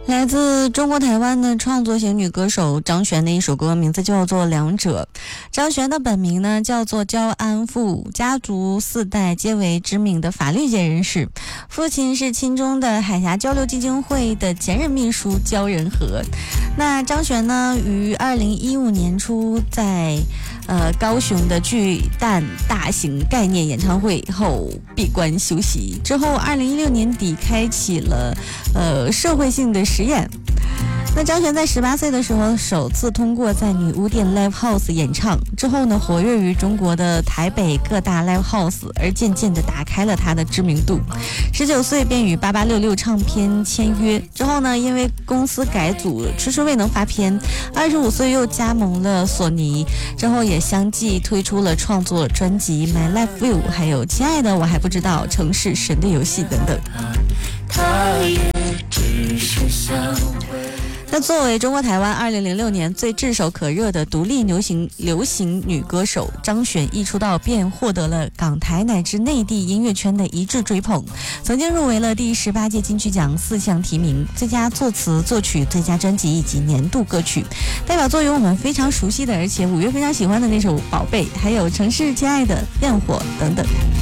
来自中国台湾的创作型女歌手张悬的一首歌，名字叫做《两者》。张悬的本名呢叫做焦安富，家族4代皆为知名的法律界人士，父亲是钦中的海峡交流基金会的前任秘书焦仁和。那张悬呢于2015年初在高雄的巨蛋大型概念演唱会后闭关休息，之后2016年底开启了社会性的实验。那张悬在18岁的时候首次通过在女巫店 Live House 演唱，之后呢活跃于中国的台北各大 Live House， 而渐渐地打开了他的知名度。19岁便与8866唱片签约，之后呢因为公司改组迟迟未能发片，25岁又加盟了索尼，之后也相继推出了创作专辑 My Life View， 还有亲爱的我还不知道、城市神的游戏等等。那作为中国台湾2006年最炙手可热的独立流行女歌手，张悬一出道便获得了港台乃至内地音乐圈的一致追捧，曾经入围了第18届金曲奖4项提名，最佳作词作曲、最佳专辑以及年度歌曲。代表作有我们非常熟悉的，而且5月非常喜欢的那首《宝贝》，还有《城市亲爱的》、《焰火》等等。